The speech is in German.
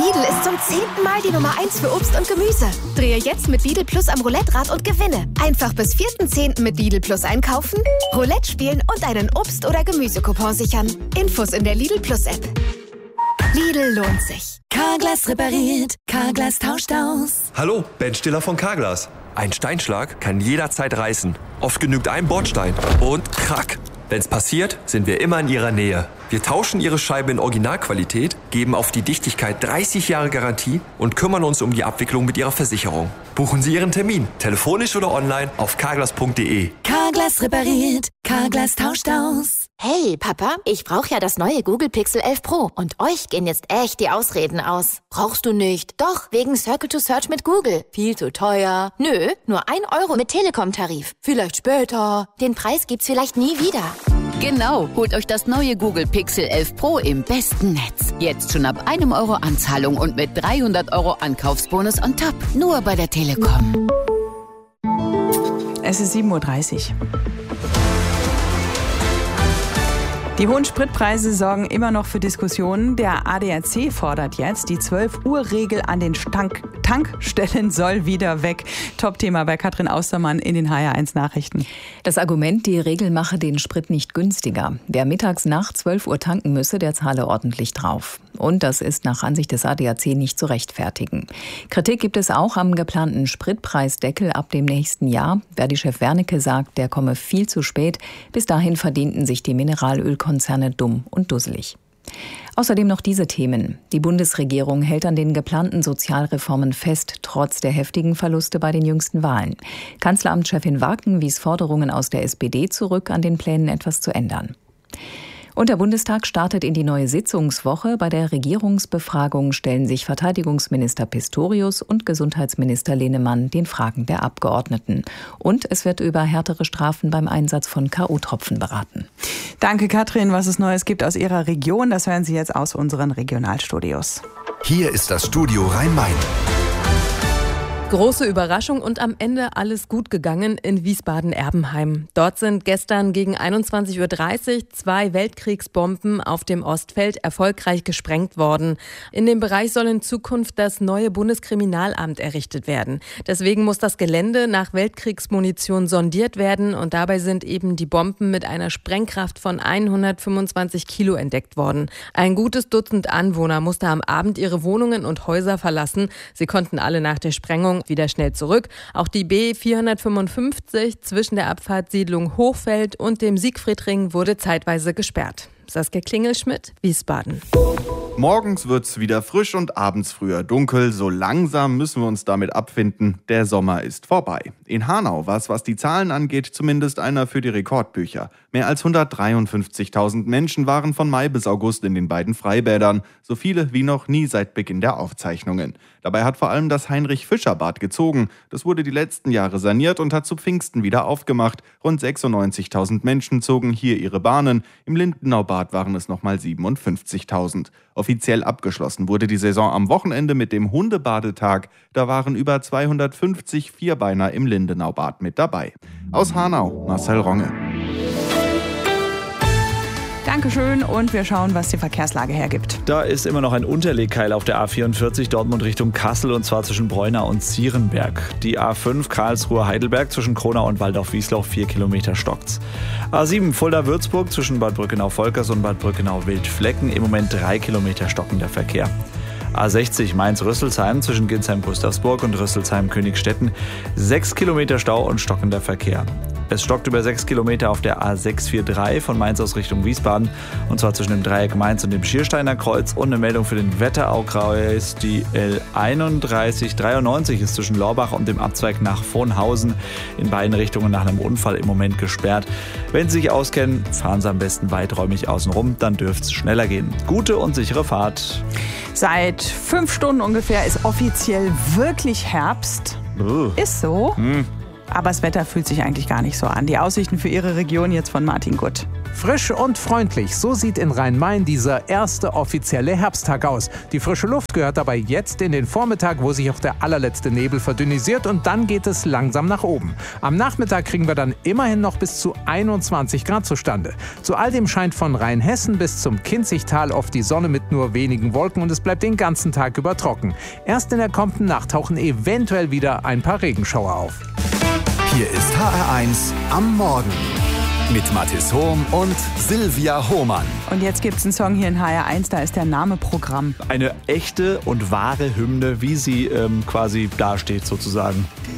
Lidl ist zum 10. Mal die Nummer 1 für Obst und Gemüse. Drehe jetzt mit Lidl Plus am Roulette-Rad und gewinne. Einfach bis 4.10. mit Lidl Plus einkaufen, Roulette spielen und einen Obst- oder Gemüsecoupon sichern. Infos in der Lidl Plus App. Lidl lohnt sich. Carglass repariert, Carglass tauscht aus. Hallo, Ben Stiller von Carglass. Ein Steinschlag kann jederzeit reißen. Oft genügt ein Bordstein und krack. Wenn's passiert, sind wir immer in Ihrer Nähe. Wir tauschen Ihre Scheibe in Originalqualität, geben auf die Dichtigkeit 30 Jahre Garantie und kümmern uns um die Abwicklung mit Ihrer Versicherung. Buchen Sie Ihren Termin, telefonisch oder online auf carglass.de. Carglass repariert, Carglass tauscht aus. Hey, Papa, ich brauche ja das neue Google Pixel 11 Pro. Und euch gehen jetzt echt die Ausreden aus. Brauchst du nicht? Doch, wegen Circle to Search mit Google. Viel zu teuer. Nö, nur 1 Euro mit Telekom-Tarif. Vielleicht später. Den Preis gibt's vielleicht nie wieder. Genau, holt euch das neue Google Pixel 11 Pro im besten Netz. Jetzt schon ab 1 Euro Anzahlung und mit 300 Euro Ankaufsbonus on top. Nur bei der Telekom. Es ist 7.30 Uhr. Die hohen Spritpreise sorgen immer noch für Diskussionen. Der ADAC fordert jetzt, die 12-Uhr-Regel an den Tankstellen soll wieder weg. Top-Thema bei Katrin Austermann in den HR1 Nachrichten. Das Argument, die Regel mache den Sprit nicht günstiger. Wer mittags nach 12 Uhr tanken müsse, der zahle ordentlich drauf. Und das ist nach Ansicht des ADAC nicht zu rechtfertigen. Kritik gibt es auch am geplanten Spritpreisdeckel ab dem nächsten Jahr. Verdi-Chef Wernicke sagt, der komme viel zu spät. Bis dahin verdienten sich die Mineralölkonzerne dumm und dusselig. Außerdem noch diese Themen. Die Bundesregierung hält an den geplanten Sozialreformen fest, trotz der heftigen Verluste bei den jüngsten Wahlen. Kanzleramtschefin Warken wies Forderungen aus der SPD zurück, an den Plänen etwas zu ändern. Und der Bundestag startet in die neue Sitzungswoche. Bei der Regierungsbefragung stellen sich Verteidigungsminister Pistorius und Gesundheitsminister Lehnemann den Fragen der Abgeordneten. Und es wird über härtere Strafen beim Einsatz von K.O.-Tropfen beraten. Danke, Katrin. Was es Neues gibt aus Ihrer Region, das hören Sie jetzt aus unseren Regionalstudios. Hier ist das Studio Rhein-Main. Große Überraschung und am Ende alles gut gegangen in Wiesbaden-Erbenheim. Dort sind gestern gegen 21.30 Uhr 2 Weltkriegsbomben auf dem Ostfeld erfolgreich gesprengt worden. In dem Bereich soll in Zukunft das neue Bundeskriminalamt errichtet werden. Deswegen muss das Gelände nach Weltkriegsmunition sondiert werden und dabei sind eben die Bomben mit einer Sprengkraft von 125 Kilo entdeckt worden. Ein gutes Dutzend Anwohner musste am Abend ihre Wohnungen und Häuser verlassen. Sie konnten alle nach der Sprengung wieder schnell zurück. Auch die B455 zwischen der Abfahrtssiedlung Hochfeld und dem Siegfriedring wurde zeitweise gesperrt. Saskia Klingelschmidt, Wiesbaden. Morgens wird's wieder frisch und abends früher dunkel. So langsam müssen wir uns damit abfinden. Der Sommer ist vorbei. In Hanau war es, was die Zahlen angeht, zumindest einer für die Rekordbücher. Mehr als 153.000 Menschen waren von Mai bis August in den beiden Freibädern. So viele wie noch nie seit Beginn der Aufzeichnungen. Dabei hat vor allem das Heinrich-Fischer-Bad gezogen. Das wurde die letzten Jahre saniert und hat zu Pfingsten wieder aufgemacht. Rund 96.000 Menschen zogen hier ihre Bahnen. Im Lindenau-Bad waren es nochmal 57.000. Offiziell abgeschlossen wurde die Saison am Wochenende mit dem Hundebadetag. Da waren über 250 Vierbeiner im Lindenau-Bad mit dabei. Aus Hanau, Marcel Ronge. Dankeschön und wir schauen, was die Verkehrslage hergibt. Da ist immer noch ein Unterlegkeil auf der A44 Dortmund Richtung Kassel und zwar zwischen Breunau und Zierenberg. Die A5 Karlsruhe-Heidelberg zwischen Kronau und Waldorf-Wiesloch 4 Kilometer stockt's. A7 Fulda-Würzburg zwischen Bad Brückenau-Volkers und Bad Brückenau-Wildflecken im Moment 3 Kilometer stockender Verkehr. A60 Mainz-Rüsselsheim zwischen Ginsheim-Gustavsburg und Rüsselsheim-Königstetten 6 Kilometer Stau und stockender Verkehr. Es stockt über 6 Kilometer auf der A643 von Mainz aus Richtung Wiesbaden und zwar zwischen dem Dreieck Mainz und dem Schiersteiner Kreuz und eine Meldung für den Wetteraukreis. Die L3193 ist zwischen Lorbach und dem Abzweig nach Vonhausen in beiden Richtungen nach einem Unfall im Moment gesperrt. Wenn Sie sich auskennen, fahren Sie am besten weiträumig außenrum, dann dürfte es schneller gehen. Gute und sichere Fahrt. Seit 5 Stunden ungefähr ist offiziell wirklich Herbst. Ist so. Aber das Wetter fühlt sich eigentlich gar nicht so an. Die Aussichten für Ihre Region jetzt von Martin Gutt. Frisch und freundlich, so sieht in Rhein-Main dieser erste offizielle Herbsttag aus. Die frische Luft gehört dabei jetzt in den Vormittag, wo sich auch der allerletzte Nebel verdünnisiert, und dann geht es langsam nach oben. Am Nachmittag kriegen wir dann immerhin noch bis zu 21 Grad zustande. Zu all dem scheint von Rheinhessen bis zum Kinzigtal oft die Sonne mit nur wenigen Wolken und es bleibt den ganzen Tag über trocken. Erst in der kommenden Nacht tauchen eventuell wieder ein paar Regenschauer auf. Hier ist HR1 am Morgen mit Mathis Hohm und Silvia Hohmann. Und jetzt gibt es einen Song hier in HR1, da ist der Name Programm. Eine echte und wahre Hymne, wie sie quasi dasteht sozusagen.